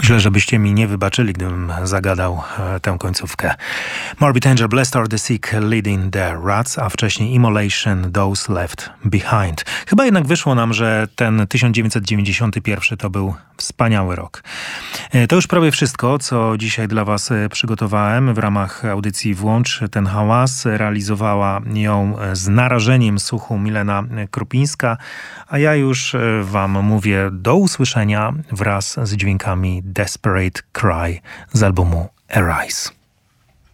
Źle, żebyście mi nie wybaczyli, gdybym zagadał tę końcówkę. Morbid Angel, Blessed Are the Sick, Leading the Rats, a wcześniej Immolation, Those Left Behind. Chyba jednak wyszło nam, że ten 1991 to był wspaniały rok. To już prawie wszystko, co dzisiaj dla Was przygotowałem w ramach audycji Włącz ten hałas. Realizowała ją z narażeniem słuchu Milena Krupińska, a ja już Wam mówię do usłyszenia wraz z dźwiękami Desperate Cry z albumu Arise.